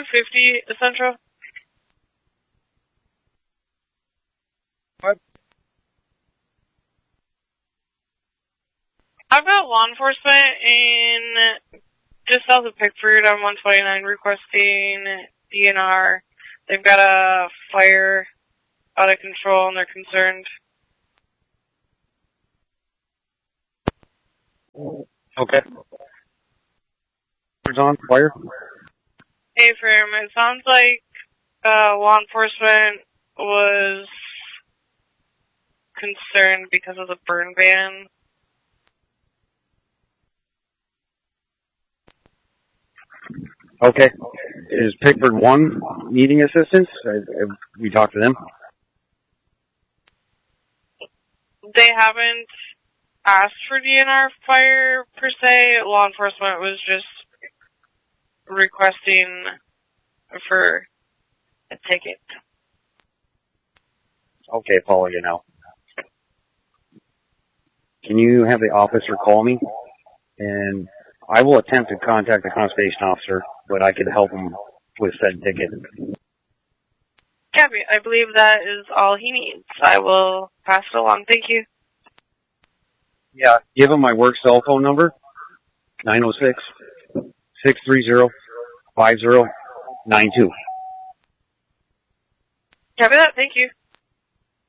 250 Central. What? I've got law enforcement in just south of Pickford on 129 requesting DNR. They've got a fire out of control and they're concerned. Okay. Who's on fire? Hey, Firm, it sounds like law enforcement was concerned because of the burn ban. Okay. Is Pickford 1 needing assistance? Have we talked to them? They haven't asked for DNR fire per se. Law enforcement was just requesting for a ticket. Okay, Paula, you know. Can you have the officer call me? And I will attempt to contact the conservation officer, but I could help him with said ticket. Gabby, I believe that is all he needs. I will pass it along. Thank you. Yeah, give him my work cell phone number, 906-630-5092. Copy that. Thank you.